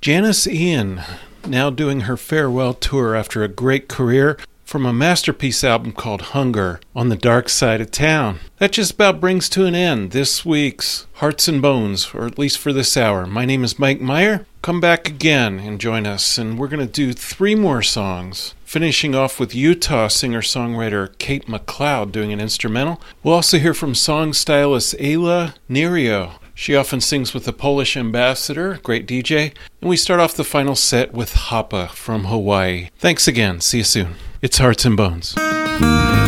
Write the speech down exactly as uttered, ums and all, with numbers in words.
Janis Ian, now doing her farewell tour after a great career, from a masterpiece album called Hunger, On the Dark Side of Town. That just about brings to an end this week's Hearts and Bones, or at least for this hour. My name is Mike Meyer. Come back again and join us, and we're going to do three more songs, finishing off with Utah singer-songwriter Kate McLeod doing an instrumental. We'll also hear from song stylist Ayla Nerio. She often sings with the Polish ambassador, great D J. And we start off the final set with Hapa from Hawaii. Thanks again. See you soon. It's Hearts and Bones.